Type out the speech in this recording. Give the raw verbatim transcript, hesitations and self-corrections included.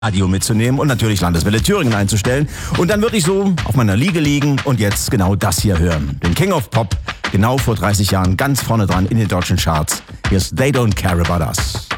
Radio mitzunehmen und natürlich Landeswelle Thüringen einzustellen. Und dann würde ich so auf meiner Liege liegen und jetzt genau das hier hören. Den King of Pop, genau vor dreißig Jahren ganz vorne dran in den deutschen Charts. Hier ist They Don't Care About Us.